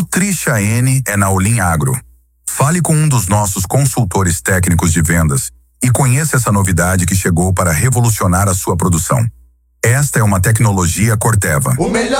Nutricia N é na Olim Agro. Fale com um dos nossos consultores técnicos de vendas e conheça essa novidade que chegou para revolucionar a sua produção. Esta é uma tecnologia Corteva.